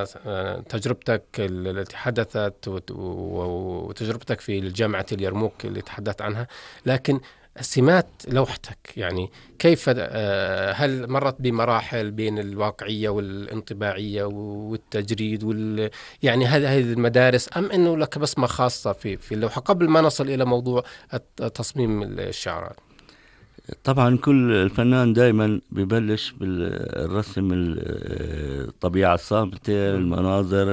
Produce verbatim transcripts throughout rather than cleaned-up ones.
تجربتك التي حدثت وتجربتك في جامعة اليرموك اللي تحدثت عنها، لكن سمات لوحتك يعني كيف، هل مرت بمراحل بين الواقعية والانطباعية والتجريد وال يعني هذه المدارس، أم أنه لك بصمة خاصة في في اللوحة قبل ما نصل إلى موضوع تصميم الشعارات؟ طبعا كل الفنان دائما ببلش بالرسم الطبيعة الصامتة، المناظر،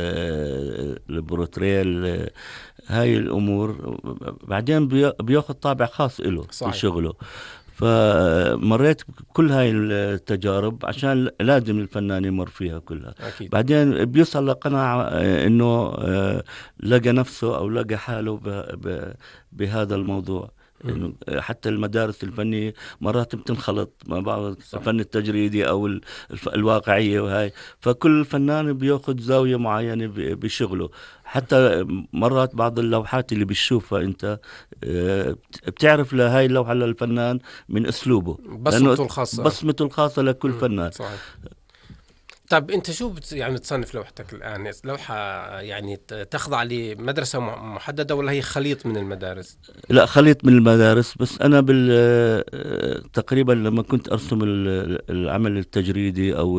البروتريل، هاي الأمور، بعدين بياخذ طابع خاص له في شغله. فمريت كل هاي التجارب عشان لازم الفنان يمر فيها كلها. أكيد. بعدين بيوصل لقناعة انه لقى نفسه او لقى حاله بهذا الموضوع. إنه حتى المدارس الفنية مرات بتنخلط مع بعض، الفن التجريدي أو الواقعية وهاي، فكل فنان بيأخذ زاوية معينة بشغله. حتى مرات بعض اللوحات اللي بتشوفها أنت بتعرف لهاي اللوحة للفنان من أسلوبه، بصمته الخاصة بصمته الخاصة لكل فنان. صحيح. طب أنت شو بت يعني تصنف لوحتك الآن؟ لوحة يعني تخضع لمدرسة محددة ولا هي خليط من المدارس؟ لا، خليط من المدارس. بس أنا بال تقريبا لما كنت أرسم العمل التجريدي أو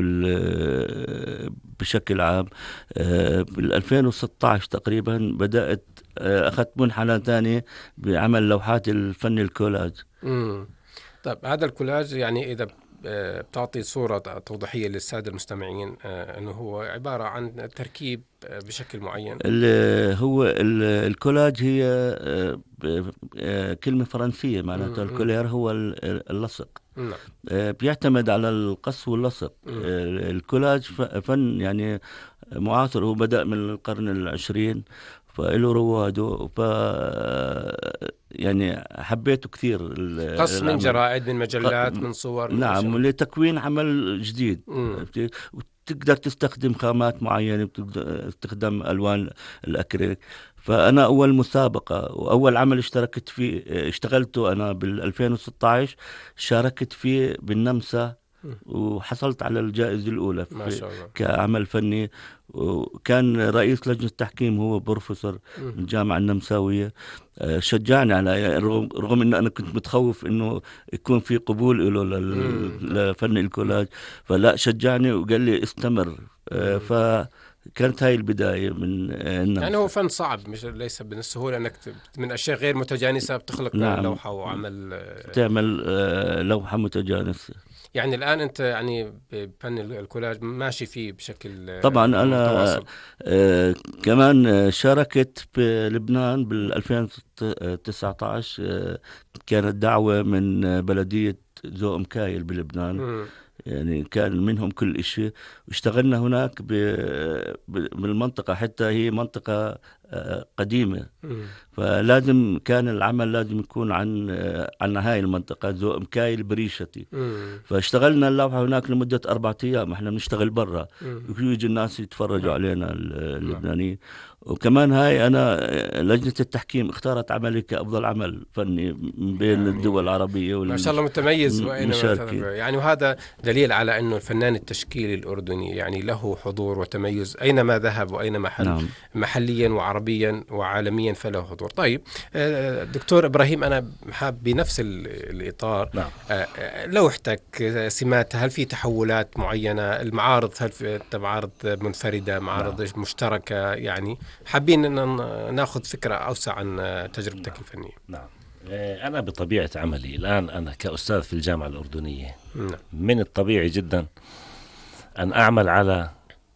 بشكل عام بال ألفين وستة عشر تقريبا بدأت أخذت منحنى ثاني بعمل لوحات الفن الكولاج. امم طب هذا الكولاج يعني إذا بتعطي صورة توضيحية للسادة المستمعين أنه هو عبارة عن تركيب بشكل معين. هو الكولاج هي كلمة فرنسية معناتها الكولير هو اللصق. نعم. بيعتمد على القص واللصق. الكولاج فن يعني معاصر، هو بدأ من القرن العشرين فإله رواده، ف يعني حبيته كثير. قص من جرائد، من مجلات، من صور. نعم، لتكوين عمل جديد. وتقدر تستخدم خامات معينة، تستخدم ألوان الأكريليك. فأنا أول مسابقة وأول عمل اشتركت فيه اشتغلته أنا بال ألفين وستة عشر، شاركت فيه بالنمسا وحصلت على الجائزة الأولى ما شاء الله. كعمل فني. وكان رئيس لجنة التحكيم هو بروفيسور من الجامعة النمساوية، شجعني على رغم, رغم أن أنا كنت متخوف أنه يكون في قبول له لفن الكولاج، فلا شجعني وقال لي استمر. فكانت هاي البداية من النمسا. يعني هو فن صعب، مش ليس من السهولة أنك من أشياء غير متجانسة بتخلق نعم. لوحة وعمل تعمل لوحة متجانسة. يعني الآن أنت يعني بفن الكولاج ماشي فيه بشكل طبعا أنا آه كمان شاركت بلبنان بال ألفين وتسعة عشر. آه كانت دعوة من بلدية ذو مكايل بلبنان. م. يعني كان منهم كل إشي، واشتغلنا هناك بالمنطقة، حتى هي منطقة قديمة. م. فلازم كان العمل لازم يكون عن عن هاي المنطقة ذو مكايل بريشتي. م. فاشتغلنا اللوحة هناك لمدة أربعة أيام، احنا بنشتغل برا ويجي الناس يتفرجوا م. علينا اللبنانيين. وكمان هاي أنا لجنة التحكيم اختارت عملي كأفضل عمل فني بين يعني الدول العربية. ما شاء الله متميز وأينما يعني، وهذا دليل على أنه الفنان التشكيلي الأردني يعني له حضور وتميز أينما ذهب وأينما حل. نعم. محليا وعربيا وعالميا فله حضور. طيب دكتور إبراهيم، أنا حاب بنفس الإطار. نعم. لوحتك سماتها، هل في تحولات معينة؟ المعارض هل في معارض منفردة، معارض نعم. مشتركة؟ يعني حابين أن نأخذ فكرة أوسع عن تجربتك نعم. الفنية. نعم. أنا بطبيعة عملي الآن أنا كأستاذ في الجامعة الأردنية نعم. من الطبيعي جدا أن أعمل على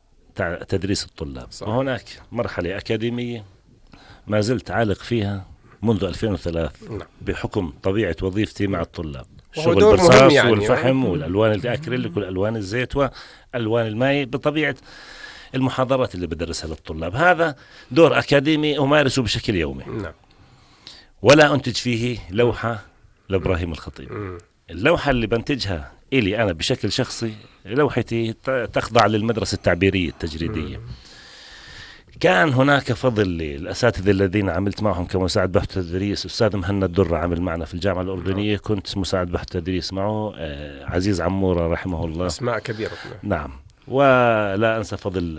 تدريس الطلاب. صح. وهناك مرحلة أكاديمية ما زلت عالق فيها منذ ألفين وثلاثة نعم. بحكم طبيعة وظيفتي مع الطلاب، شغل البرصاص يعني والفحم والألوان الأكريليك والألوان الزيت وألوان الماء، بطبيعة المحاضرات اللي بدرسها للطلاب. هذا دور أكاديمي أمارسه بشكل يومي نعم. ولا أنتج فيه لوحة لإبراهيم الخطيب. اللوحة اللي بنتجها إلي أنا بشكل شخصي لوحتي تخضع للمدرسة التعبيرية التجريدية. كان هناك فضل للأساتذة الذين عملت معهم كمساعد بحث تدريس. أستاذ مهند درة عمل معنا في الجامعة الأردنية، كنت مساعد بحث تدريس معه. عزيز عمورة رحمه الله، أسماء كبيرة. نعم. ولا أنسى فضل